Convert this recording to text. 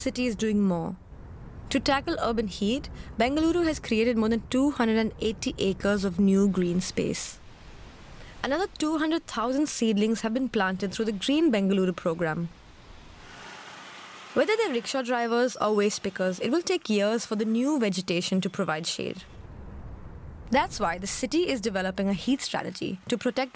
city is doing more. To tackle urban heat, Bengaluru has created more than 280 acres of new green space. Another 200,000 seedlings have been planted through the Green Bengaluru program. Whether they're rickshaw drivers or waste pickers, it will take years for the new vegetation to provide shade. That's why the city is developing a heat strategy to protect